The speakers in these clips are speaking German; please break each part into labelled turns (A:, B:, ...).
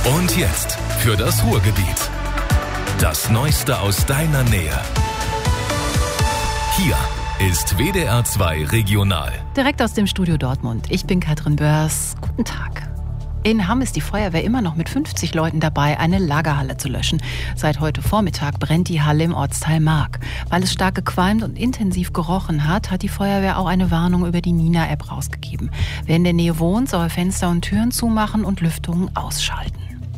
A: Und jetzt für das Ruhrgebiet. Das Neueste aus deiner Nähe. Hier ist WDR 2 Regional.
B: Direkt aus dem Studio Dortmund. Ich bin Katrin Börs. Guten Tag. In Hamm ist die Feuerwehr immer noch mit 50 Leuten dabei, eine Lagerhalle zu löschen. Seit heute Vormittag brennt die Halle im Ortsteil Mark. Weil es stark gequalmt und intensiv gerochen hat, hat die Feuerwehr auch eine Warnung über die Nina-App rausgegeben. Wer in der Nähe wohnt, soll Fenster und Türen zumachen und Lüftungen ausschalten.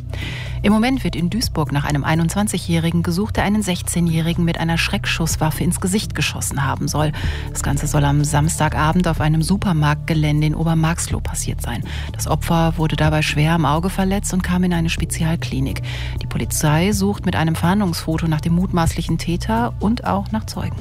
B: Im Moment wird in Duisburg nach einem 21-Jährigen gesucht, der einen 16-Jährigen mit einer Schreckschusswaffe ins Gesicht geschossen haben soll. Das Ganze soll am Samstagabend auf einem Supermarktgelände in Obermarxloh passiert sein. Das Opfer wurde dabei schwer am Auge verletzt und kam in eine Spezialklinik. Die Polizei sucht mit einem Fahndungsfoto nach dem mutmaßlichen Täter und auch nach Zeugen.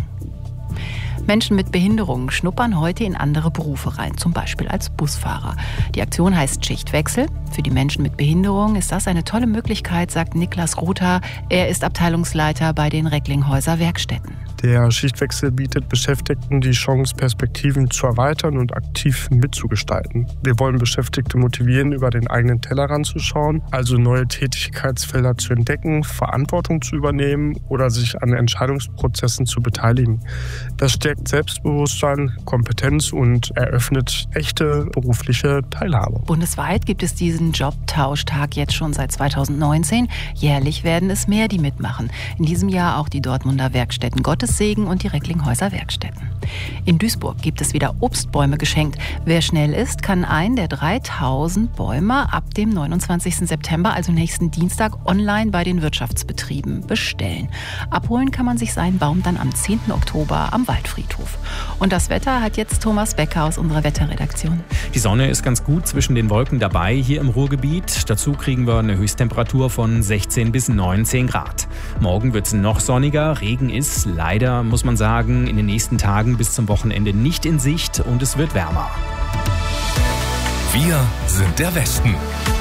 B: Menschen mit Behinderungen schnuppern heute in andere Berufe rein, zum Beispiel als Busfahrer. Die Aktion heißt Schichtwechsel. Für die Menschen mit Behinderung ist das eine tolle Möglichkeit, sagt Niklas Rother. Er ist Abteilungsleiter bei den Recklinghäuser Werkstätten.
C: Der Schichtwechsel bietet Beschäftigten die Chance, Perspektiven zu erweitern und aktiv mitzugestalten. Wir wollen Beschäftigte motivieren, über den eigenen Tellerrand zu schauen, also neue Tätigkeitsfelder zu entdecken, Verantwortung zu übernehmen oder sich an Entscheidungsprozessen zu beteiligen. Das stärkt Selbstbewusstsein, Kompetenz und eröffnet echte berufliche Teilhabe.
B: Bundesweit gibt es diesen Jobtauschtag jetzt schon seit 2019. Jährlich werden es mehr, die mitmachen. In diesem Jahr auch die Dortmunder Werkstätten Gottessegen und die Recklinghäuser Werkstätten. In Duisburg gibt es wieder Obstbäume geschenkt. Wer schnell ist, kann einen der 3000 Bäume ab dem 29. September, also nächsten Dienstag, online bei den Wirtschaftsbetrieben bestellen. Abholen kann man sich seinen Baum dann am 10. Oktober am Waldfriedhof. Und das Wetter hat jetzt Thomas Becker aus unserer Wetterredaktion.
D: Die Sonne ist ganz gut zwischen den Wolken dabei hier im Ruhrgebiet. Dazu kriegen wir eine Höchsttemperatur von 16 bis 19 Grad. Morgen wird es noch sonniger. Regen ist leider, muss man sagen, in den nächsten Tagen bis zum Wochenende nicht in Sicht und es wird wärmer.
A: Wir sind der Westen.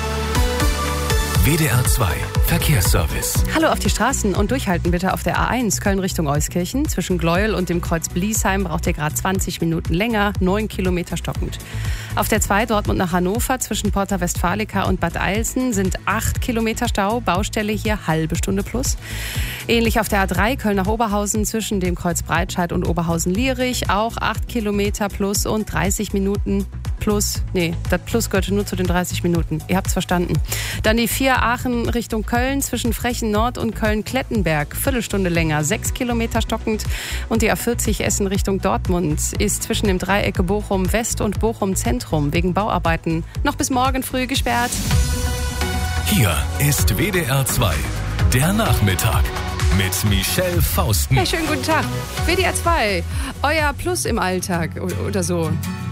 A: WDR 2 Verkehrsservice.
E: Hallo auf die Straßen und durchhalten bitte auf der A1 Köln Richtung Euskirchen. Zwischen Gleuel und dem Kreuz Bliesheim braucht ihr gerade 20 Minuten länger, 9 Kilometer stockend. Auf der 2 Dortmund nach Hannover zwischen Porta Westfalica und Bad Eilsen sind 8 Kilometer Stau, Baustelle hier halbe Stunde plus. Ähnlich auf der A3 Köln nach Oberhausen zwischen dem Kreuz Breitscheid und Oberhausen-Lierich auch 8 Kilometer plus und 30 Minuten plus. Nee, das Plus gehörte nur zu den 30 Minuten. Ihr habt's verstanden. Dann die 4 Aachen Richtung Köln zwischen Frechen Nord und Köln-Klettenberg. Viertelstunde länger, 6 Kilometer stockend. Und die A40 Essen Richtung Dortmund ist zwischen dem Dreiecke Bochum West und Bochum Zentrum wegen Bauarbeiten noch bis morgen früh gesperrt.
A: Hier ist WDR 2, der Nachmittag mit Michelle Fausten.
E: Hey, schönen guten Tag. WDR 2, euer Plus im Alltag oder so.